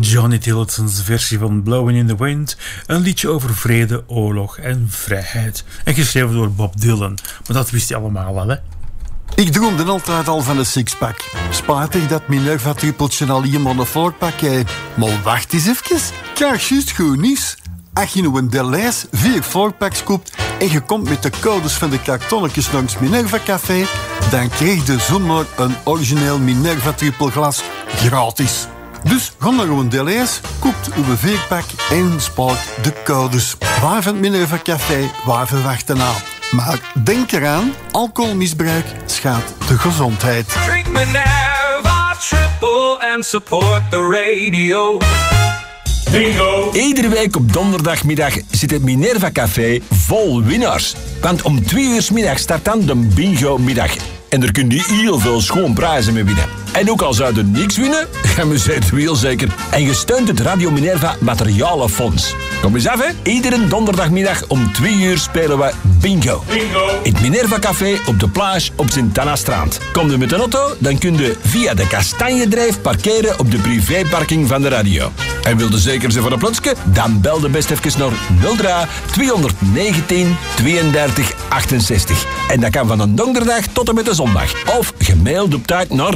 Johnny Tillotsen's versie van Blowing in the Wind, een liedje over vrede, oorlog en vrijheid. En geschreven door Bob Dylan, maar dat wist je allemaal al, hè? Ik droomde altijd al van een sixpack. Spijtig dat Minerva trippeltje al iemand een voorpak heeft. Maar wacht eens even, krijg juist goed nieuws. Als je nu een Deleuze 4 voorpacks koopt en je komt met de codes van de kartonnetjes langs Minerva Café, dan krijg je zomaar een origineel Minerva trippelglas gratis. Dus ga naar een Deleuze, koopt uw 4-pak en spaart de codes. Waar van Minerva Café, waar verwachten aan. Maar denk eraan, alcoholmisbruik schaadt de gezondheid. Drink Minerva Triple and support the radio. Bingo! Iedere week op donderdagmiddag zit het Minerva Café vol winnaars. Want om 2 uur 's middag start dan de bingo-middag. En daar kun je heel veel schoon prijzen mee winnen. En ook al zou je niks winnen, gaan we zeker heel zeker. En je steunt het Radio Minerva Materialenfonds. Kom eens af, hè. Iedere donderdagmiddag om 2 uur spelen we bingo. Bingo! In het Minerva Café op de plage op Sint-Anna-strand. Kom je met een auto, dan kun je via de Kastanjedrijf parkeren op de privéparking van de radio. En wilde zeker ze voor een plotske? Dan bel de best even naar 03 219 32 68. En dat kan van een donderdag tot en met de zondag. Of gemaild op tijd naar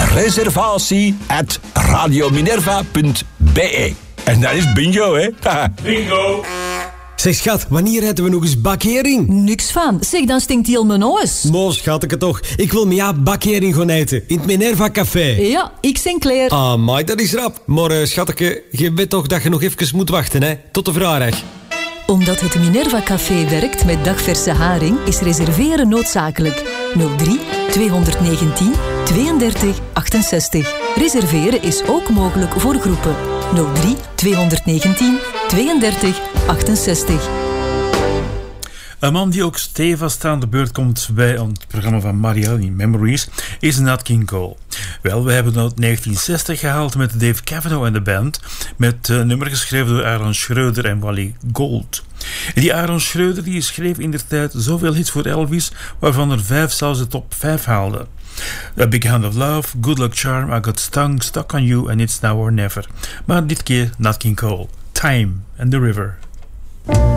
reservatie@radiominerva.be. En dat is bingo, hè? Bingo! Zeg schat, wanneer rijden we nog eens bakhering? Niks van. Zeg, dan stinkt heel mijn neus. Moos, schatke toch. Ik wil met bakhering gaan eten. In het Minerva Café. Ja, ik Sinclair. Amai, dat is rap. Maar schatke, je weet toch dat je nog even moet wachten, hè? Tot de vrijdag. Omdat het Minerva Café werkt met dagverse haring, is reserveren noodzakelijk. 03 219 32 68. Reserveren is ook mogelijk voor groepen. 03 219 32 68. Een man die ook stevast aan de beurt komt bij het programma van Marianne Memories is Nat King Cole. Wel, we hebben het uit 1960 gehaald met Dave Cavanaugh en de band, met een nummer geschreven door Aaron Schreuder en Wally Gold. En die Aaron Schreuder die schreef indertijd zoveel hits voor Elvis, waarvan er 5 zelfs de top 5 haalden. A Big Hand of Love, Good Luck Charm, I Got Stung, Stuck on You and It's Now or Never. Maar dit keer Nat King Cole, Time and the River.